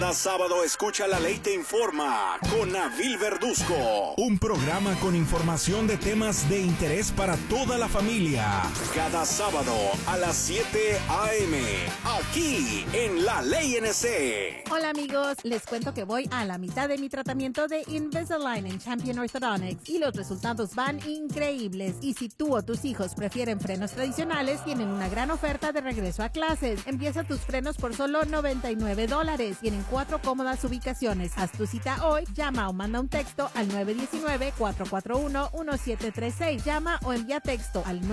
Cada sábado escucha La Ley Te Informa con Nabil Verduzco. Un programa con información de temas de interés para toda la familia. Cada sábado a las 7 a.m. aquí en La Ley NC. Hola amigos, les cuento que voy a la mitad de mi tratamiento de Invisalign en Champion Orthodontics y los resultados van increíbles. Y si tú o tus hijos prefieren frenos tradicionales, tienen una gran oferta de regreso a clases. Empieza tus frenos por solo $99. Tienen 4 cómodas ubicaciones. Haz tu cita hoy, llama o manda un texto al 919-441-1736. Llama o envía texto al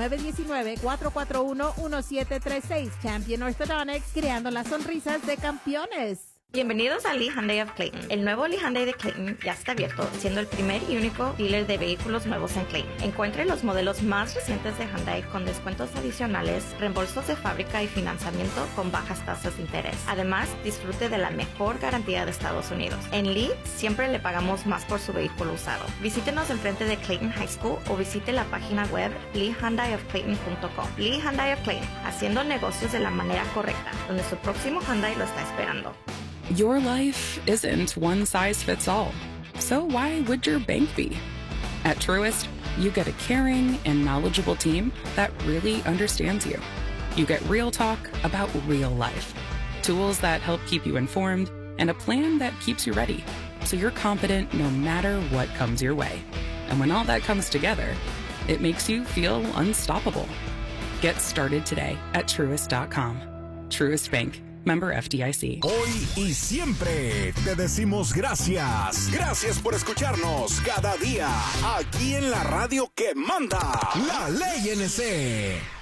919-441-1736. Champion Orthodontics, creando las sonrisas de campeones. Bienvenidos a Lee Hyundai of Clayton. El nuevo Lee Hyundai de Clayton ya está abierto, siendo el primer y único dealer de vehículos nuevos en Clayton. Encuentre los modelos más recientes de Hyundai con descuentos adicionales, reembolsos de fábrica y financiamiento con bajas tasas de interés. Además, disfrute de la mejor garantía de Estados Unidos. En Lee, siempre le pagamos más por su vehículo usado. Visítenos enfrente de Clayton High School o visite la página web leehyundaiofclayton.com. Lee Hyundai of Clayton, haciendo negocios de la manera correcta, donde su próximo Hyundai lo está esperando. Your life isn't one size fits all, so why would your bank be? At Truist, you get a caring and knowledgeable team that really understands you. You get real talk about real life, tools that help keep you informed, and a plan that keeps you ready, so you're confident no matter what comes your way. And when all that comes together, it makes you feel unstoppable. Get started today at Truist.com. Truist Bank. Member FDIC. Hoy y siempre te decimos gracias. Gracias por escucharnos cada día aquí en la radio que manda La Ley NC.